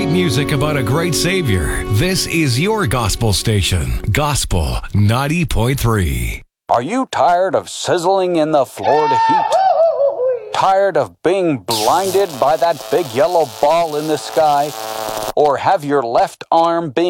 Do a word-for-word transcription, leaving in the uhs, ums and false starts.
music about a great Savior. This is your gospel station, Gospel ninety point three. Are you tired of sizzling in the Florida heat? Tired of being blinded by that big yellow ball in the sky? Or have your left arm been